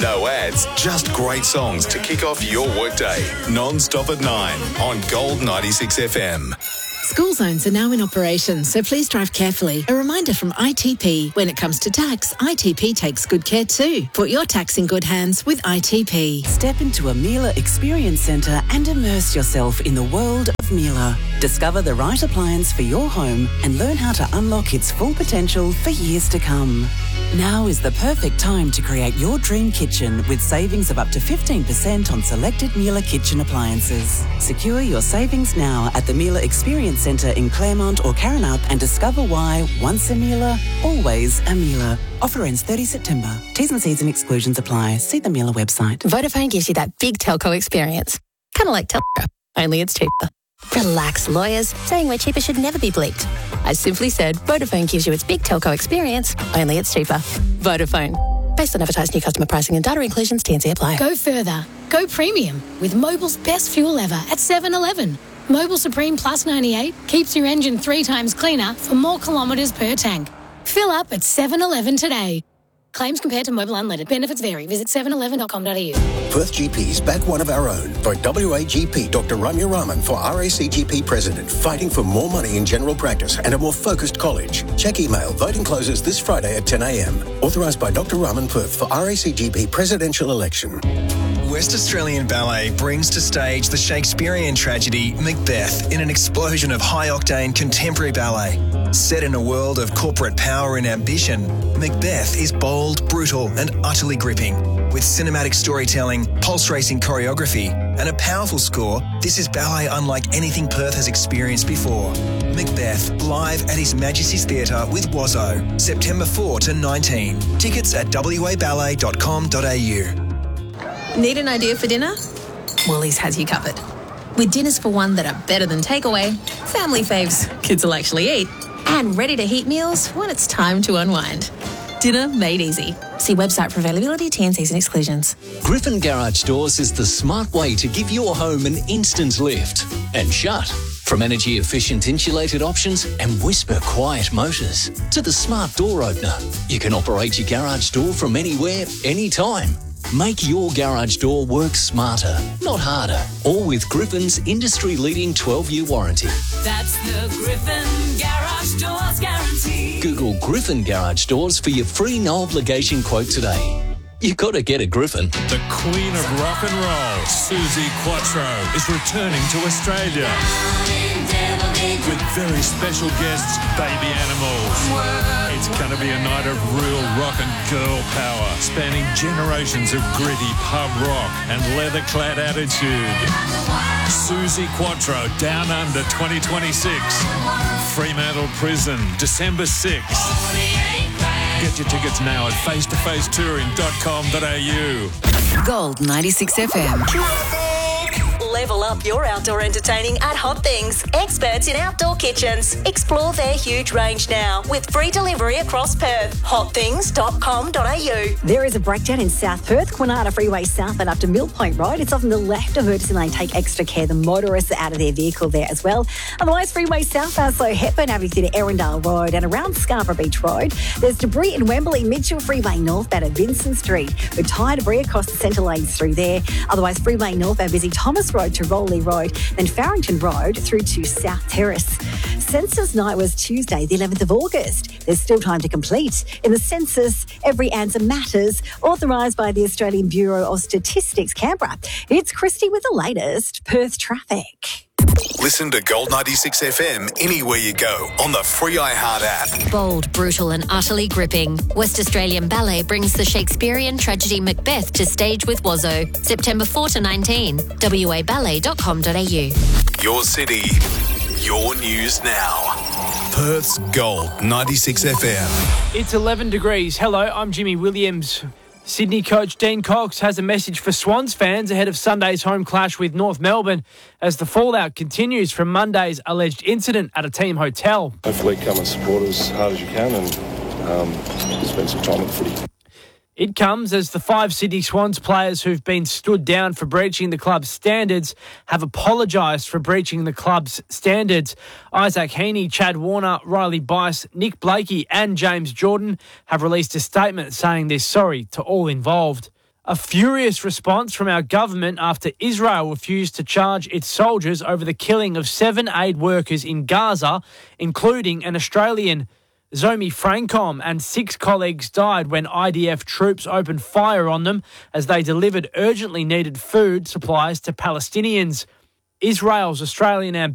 No ads, just great songs to kick off your workday. Non-stop at 9 on Gold 96 FM. School zones are now in operation, so please drive carefully. A reminder from ITP, when it comes to tax, ITP takes good care too. Put your tax in good hands with ITP. Step into a Miele Experience Centre and immerse yourself in the world of Miele. Discover the right appliance for your home and learn how to unlock its full potential for years to come. Now is the perfect time to create your dream kitchen with savings of up to 15% on selected Miele kitchen appliances. Secure your savings now at the Miele Experience Centre in Claremont or Karrinyup and discover why once a Miele, always a Miele. Offer ends 30 September. T's and C's and exclusions apply. See the Miele website. Vodafone gives you that big telco experience. Kind of like Telstra, only it's cheaper. Relax, lawyers. Saying we're cheaper should never be bleeped. I simply said Vodafone gives you its big telco experience, only it's cheaper. Vodafone. Based on advertised new customer pricing and data inclusions, T&C apply. Go further. Go premium with Mobil's best fuel ever at 7-Eleven. Mobil Supreme Plus 98 keeps your engine 3 times cleaner for more kilometres per tank. Fill up at 7-Eleven today. Claims compared to Mobil Unleaded. Benefits vary. Visit 711.com.au. Perth GPs back one of our own. Vote WAGP Dr. Ramya Raman for RACGP President, fighting for more money in general practice and a more focused college. Check email. Voting closes this Friday at 10 a.m. Authorised by Dr. Raman Perth for RACGP Presidential Election. West Australian Ballet brings to stage the Shakespearean tragedy Macbeth in an explosion of high-octane contemporary ballet. Set in a world of corporate power and ambition, Macbeth is bold, brutal and utterly gripping. With cinematic storytelling, pulse-racing choreography and a powerful score, this is ballet unlike anything Perth has experienced before. Macbeth, live at His Majesty's Theatre with Wazzo, September 4 to 19. Tickets at waballet.com.au. Need an idea for dinner? Woolies has you covered. With dinners for one that are better than takeaway, family faves kids will actually eat, and ready-to-heat meals when it's time to unwind. Dinner made easy. See website for availability, T&Cs and exclusions. Griffin Garage Doors is the smart way to give your home an instant lift and shut. From energy-efficient insulated options and whisper-quiet motors to the smart door opener, you can operate your garage door from anywhere, anytime. Make your garage door work smarter, not harder. All with Griffin's industry-leading 12-year warranty. That's the Griffin Garage Doors guarantee. Google Griffin Garage Doors for your free no-obligation quote today. You got to get a Griffin. The Queen of Rock and Roll, Suzi Quatro, is returning to Australia with very special guests, Baby Animals. It's going to be a night of real rock and girl power, spanning generations of gritty pub rock and leather-clad attitude. Suzi Quatro, Down Under 2026. Fremantle Prison, December 6th. Get your tickets now at facetofacetouring.com.au. Gold 96 FM. Level up your outdoor entertaining at Hot Things, experts in outdoor kitchens. Explore their huge range now with free delivery across Perth. Hotthings.com.au. There is a breakdown in South Perth, Kwinana Freeway South and up to Mill Point Road. It's off on the left emergency lane. Take extra care. The motorists are out of their vehicle there as well. Otherwise, Freeway South, so Hepburn Avenue to Erindale Road and around Scarborough Beach Road. There's debris in Wembley, Mitchell Freeway northbound at Vincent Street with tyre debris across the centre lanes through there. Otherwise, Freeway northbound busy Thomas Road to Rowley Road, then Farrington Road through to South Terrace. Census night was Tuesday, the 11th of August. There's still time to complete. In the census, every answer matters, authorised by the Australian Bureau of Statistics, Canberra. It's Christy with the latest Perth traffic. Listen to Gold 96 FM anywhere you go on the free iHeart app. Bold, brutal and utterly gripping. West Australian Ballet brings the Shakespearean tragedy Macbeth to stage with Wazzo, September 4 to 19. waballet.com.au. Your city, your news now. Perth's Gold 96 FM. It's 11 degrees. Hello, I'm Jimmy Williams. Sydney coach Dean Cox has a message for Swans fans ahead of Sunday's home clash with North Melbourne as the fallout continues from Monday's alleged incident at a team hotel. Hopefully come and support as hard as you can and spend some time with the footy. It comes as the 5 Sydney Swans players who've been stood down for breaching the club's standards have apologised for breaching the club's standards. Isaac Heaney, Chad Warner, Riley Bice, Nick Blakey and James Jordan have released a statement saying they're sorry to all involved. A furious response from our government after Israel refused to charge its soldiers over the killing of 7 aid workers in Gaza, including an Australian. Zomi Francom and 6 colleagues died when IDF troops opened fire on them as they delivered urgently needed food supplies to Palestinians. Israel's Australian